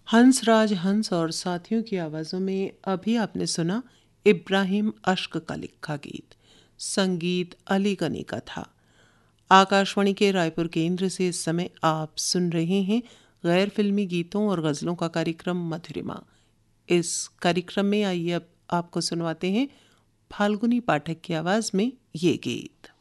हंसराज हंस और साथियों की आवाज़ों में अभी आपने सुना इब्राहिम अश्क का लिखा गीत। संगीत अली गनी का था। आकाशवाणी के रायपुर केंद्र से इस समय आप सुन रहे हैं गैर फिल्मी गीतों और गज़लों का कार्यक्रम मधुरिमा। इस कार्यक्रम में आइए अब आपको सुनवाते हैं फाल्गुनी पाठक की आवाज़ में ये गीत।